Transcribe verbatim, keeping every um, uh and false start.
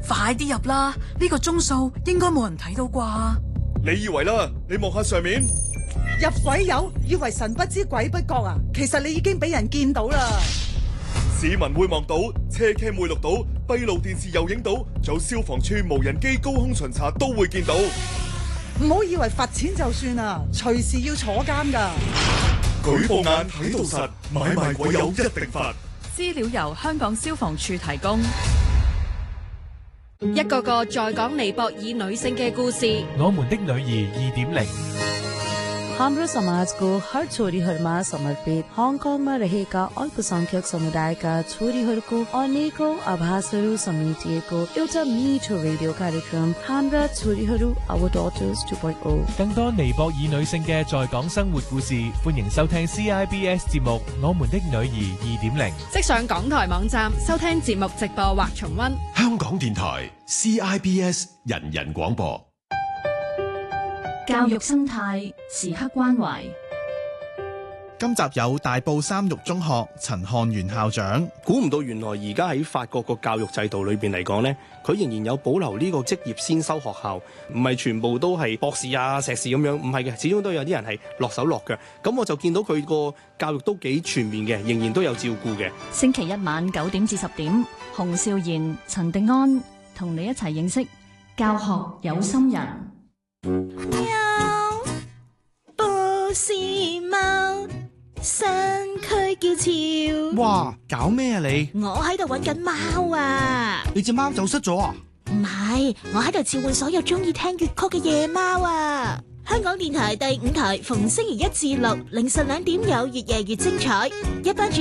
快啲入啦！呢個鐘數應該冇人睇到啩？ 你以為啦？你望下上面， 入鬼友以為神不知鬼不覺啊！其實你已經俾人見到啦。 市民會望到，車 cam 會錄到，閉路電視又影到，仲有消防處無人機高空巡查都會見到。 唔好以為罰錢就算啦，隨時要坐監噶。 舉報眼睇到實，買賣鬼友一定罰。 資料由香港消防處提供。 一個個在港尼泊爾女性嘅故事。 我們的女兒二點零。 हाम्रो समाज को हर छोरीहरूमा समर्पित हङकङमा रहेका अल्पसंख्यक समुदायका छोरीहरूको अनेकौं आभासहरू समेटिएको एउटा मिठो रेडियो कार्यक्रम हाम्रा छोरीहरू Our Daughters 二點零。 更多尼泊爾女性嘅在港生活故事，歡迎收聽 C I B S 節目《我們的女兒二點零》。 即上港台網站收聽節目直播或重溫。 香港電台 C I B S 人人廣播。 教育生態時刻關懷。 今集有大埔三育中學陳漢元校長。 估唔到原來而家喺法國個教育制度裏邊嚟講呢，佢仍然有保留呢個職業先修學校，唔係全部都係博士啊、碩士咁樣，唔係嘅，始終都有啲人係落手落腳。咁我就見到佢個教育都幾全面嘅，仍然都有照顧嘅。 星期一晚九點至十點，洪少賢、陳定安同你一齊認識教學有心人。 喵，波斯貓，山區叫潮。 哇，搞咩啊你？ 我喺度搵緊貓啊！ 你隻貓走失咗啊？ 唔係，我喺度召喚所有中意聽粵曲嘅夜貓啊！香港電台第五台逢星期一至六凌晨兩點有越夜越精彩，一班主